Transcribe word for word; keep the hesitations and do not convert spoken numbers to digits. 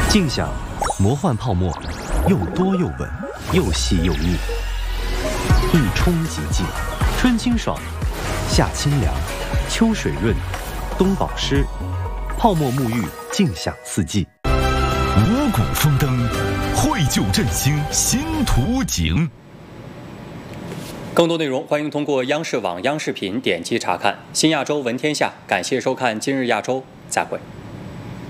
静享魔幻泡沫，又多又稳，又细又腻。一冲即净，春清爽，夏清凉，秋水润，冬保湿，泡沫沐浴，静享四季。 五谷丰登，绘就振兴新图景。 更多内容欢迎通过央视网、央视频点击查看。新亚洲闻天下，感谢收看今日亚洲，再会。